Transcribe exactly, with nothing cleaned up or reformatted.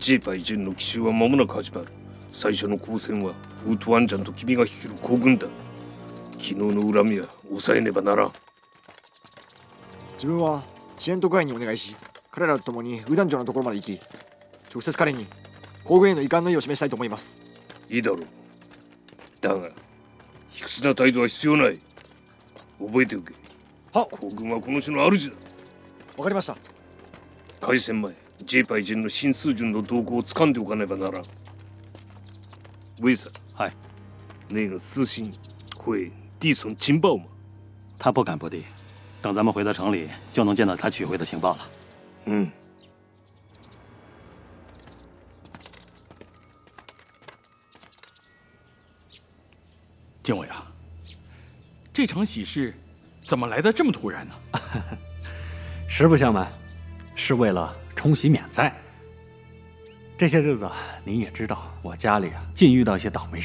ジェパイジェンの奇襲は間もなく始まる。最初の交戦はウートワンジャンと君が率いる行軍だ。昨日の恨みは抑えねばならん。 自分は支援特派員にお願いし、彼らと共にウダン城のところまで行き、直接彼に行軍への遺憾の意を示したいと思います。 いいだろう。だが卑屈な態度は必要ない。覚えておけ。 はっ。 行軍はこの種の主だ。 わかりました。 開戦前、ジェパイジェンの新数順の動向を掴んでおかねばならん。威萨， 嗨， 那个私信会递送情报吗？ 他不敢不递，等咱们回到城里，就能见到他取回的情报了。 嗯。 建伟啊，这场喜事怎么来得这么突然呢？ 实不相瞒，是为了冲洗免灾。这些日子您也知道，我家里啊尽遇到一些倒霉事。